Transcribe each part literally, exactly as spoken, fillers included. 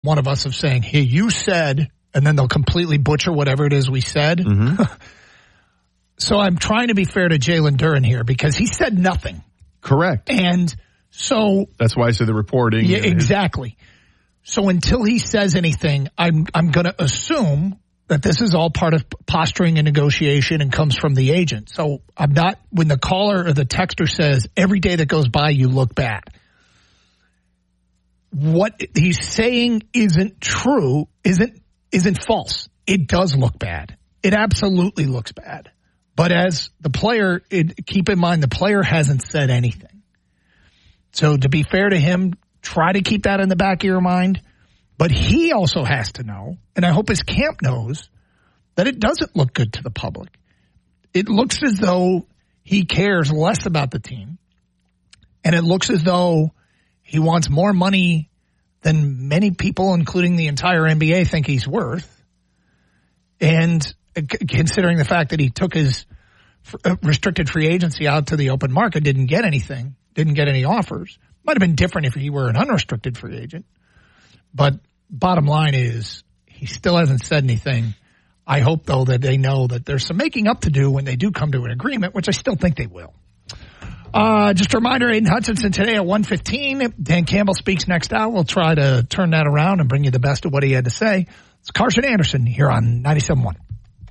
one of us of saying, hey, you said, and then they'll completely butcher whatever it is we said. Mm-hmm. So I'm trying to be fair to Jalen Duren here because he said nothing. Correct. And so. That's why I said the reporting. Yeah, exactly. So until he says anything, I'm, I'm going to assume that this is all part of posturing and negotiation and comes from the agent. So I'm not, when the caller or the texter says, every day that goes by, you look bad. What he's saying isn't true, isn't, isn't false. It does look bad. It absolutely looks bad. But as the player, it, keep in mind, the player hasn't said anything. So to be fair to him, try to keep that in the back of your mind. But he also has to know, and I hope his camp knows, that it doesn't look good to the public. It looks as though he cares less about the team, and it looks as though he wants more money than many people, including the entire N B A, think he's worth. And considering the fact that he took his restricted free agency out to the open market, didn't get anything, didn't get any offers. Might have been different if he were an unrestricted free agent. But bottom line is he still hasn't said anything. I hope, though, that they know that there's some making up to do when they do come to an agreement, which I still think they will. Uh, just a reminder, Aiden Hutchinson today at one fifteen. Dan Campbell speaks next hour. We'll try to turn that around and bring you the best of what he had to say. It's Carson Anderson here on ninety-seven point one.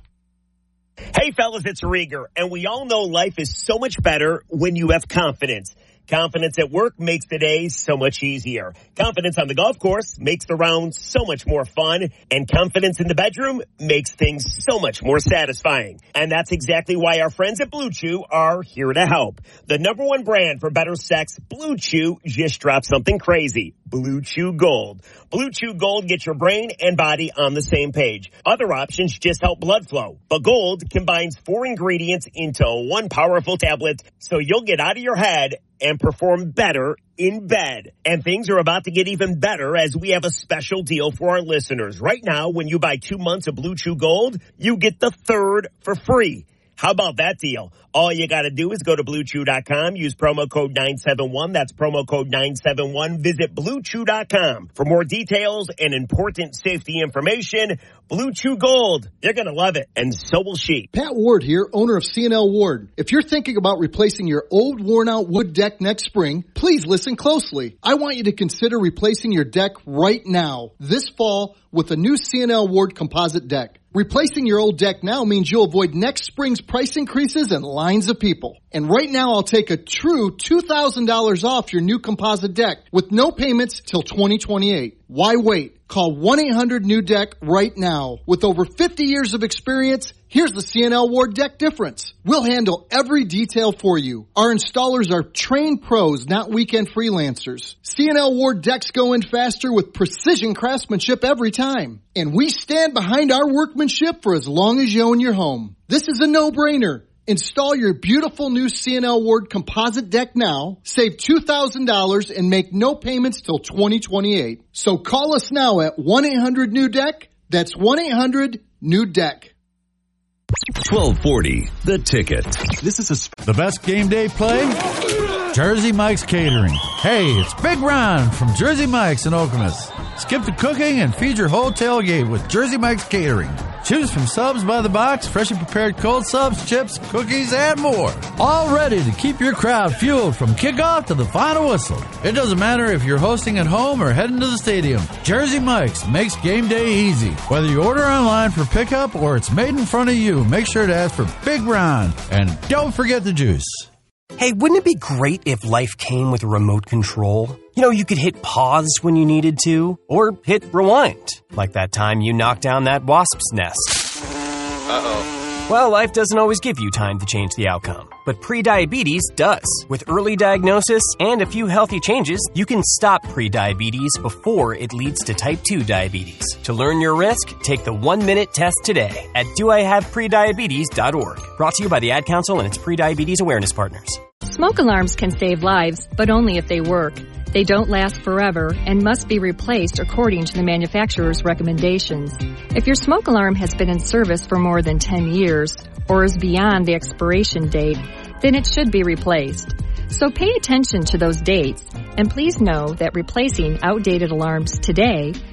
Hey, fellas, it's Rieger, and we all know life is so much better when you have confidence. Confidence at work makes the day so much easier. Confidence on the golf course makes the rounds so much more fun. And confidence in the bedroom makes things so much more satisfying. And that's exactly why our friends at Blue Chew are here to help. The number one brand for better sex, Blue Chew, just dropped something crazy. Blue Chew Gold. Blue Chew Gold gets your brain and body on the same page. Other options just help blood flow. But Gold combines four ingredients into one powerful tablet so you'll get out of your head and perform better in bed. And things are about to get even better as we have a special deal for our listeners. Right now, when you buy two months of Blue Chew Gold, you get the third for free. How about that deal? All you got to do is go to blue chew dot com, use promo code nine seven one. That's promo code nine seven one. Visit blue chew dot com for more details and important safety information. Blue Chew Gold. You're going to love it, and so will she. Pat Ward here, owner of C and L Ward. If you're thinking about replacing your old, worn-out wood deck next spring, please listen closely. I want you to consider replacing your deck right now, this fall, with a new C and L Ward composite deck. Replacing your old deck now means you'll avoid next spring's price increases and lines of people. And right now, I'll take a true two thousand dollars off your new composite deck with no payments till twenty twenty-eight. Why wait? Call one eight hundred new deck right now. With over fifty years of experience, here's the C and L Ward deck difference. We'll handle every detail for you. Our installers are trained pros, not weekend freelancers. C and L Ward decks go in faster with precision craftsmanship every time. And we stand behind our workmanship for as long as you own your home. This is a no-brainer. Install your beautiful new C and L Ward composite deck now, save two thousand dollars, and make no payments till twenty twenty-eight. So call us now at one eight hundred new deck. That's one eight hundred new deck. twelve forty, The Ticket. This is a sp- the best game day play? Jersey Mike's Catering. Hey, it's Big Ron from Jersey Mike's in Okemos. Skip the cooking and feed your whole tailgate with Jersey Mike's Catering. Choose from subs by the box, freshly prepared cold subs, chips, cookies, and more. All ready to keep your crowd fueled from kickoff to the final whistle. It doesn't matter if you're hosting at home or heading to the stadium. Jersey Mike's makes game day easy. Whether you order online for pickup or it's made in front of you, make sure to ask for Big Ron. And don't forget the juice. Hey, wouldn't it be great if life came with a remote control? You know, you could hit pause when you needed to, or hit rewind, like that time you knocked down that wasp's nest. Uh-oh. Well, life doesn't always give you time to change the outcome, but prediabetes does. With early diagnosis and a few healthy changes, you can stop prediabetes before it leads to type two diabetes. To learn your risk, take the one-minute test today at do I have prediabetes dot org. Brought to you by the Ad Council and its prediabetes awareness partners. Smoke alarms can save lives, but only if they work. They don't last forever and must be replaced according to the manufacturer's recommendations. If your smoke alarm has been in service for more than ten years or is beyond the expiration date, then it should be replaced. So pay attention to those dates, and please know that replacing outdated alarms today